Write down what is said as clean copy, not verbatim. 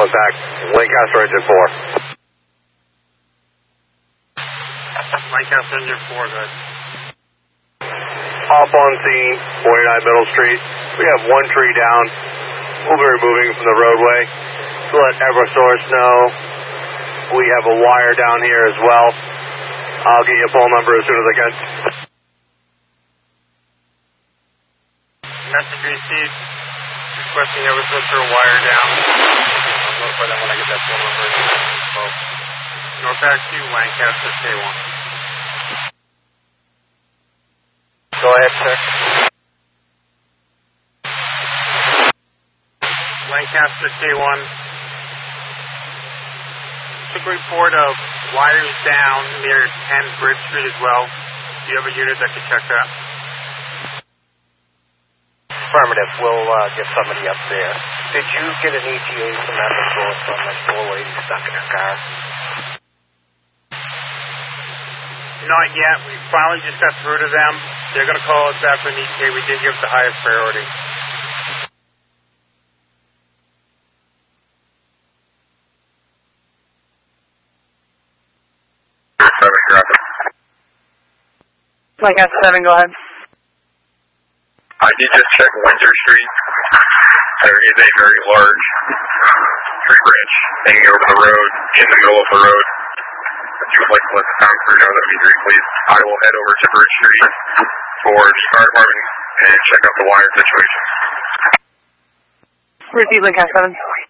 Back, Lancaster engine 4. Lancaster engine 4, good. Off on scene, 49 Middle Street. We have one tree down. We'll be removing it from the roadway to let Eversource know. We have a wire down here as well. I'll get you a phone number as soon as I can. Message received. Requesting Eversource for a wire down. I'll notify them when I get that phone number. So, Northback 2, Lancaster K1. Go ahead, sir. Lancaster K1. Took a report of wires down near 10 Bridge Street as well. Do you have a unit that can check that? Affirmative. We'll get somebody up there. Did you get an ETA from Eversource on this poor lady stuck in her car? Not yet. We finally just got through to them. They're going to call us back for an ETA. We did give the highest priority. Lancaster 7, go ahead. I did just check Windsor Street. There is a very large tree branch hanging over the road, in the middle of the road. If you would like to let the town crew know, that would be very pleased. I will head over to Bridge Street for the fire department and check out the wire situation. Receive Lancaster 7.